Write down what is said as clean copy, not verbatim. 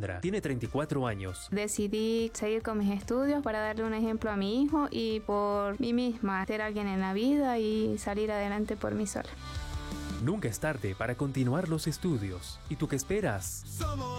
Alejandra tiene 34 años. Decidí seguir con mis estudios para darle un ejemplo a mi hijo y por mí misma, ser alguien en la vida y salir adelante por mí sola. Nunca es tarde para continuar los estudios. ¿Y tú qué esperas?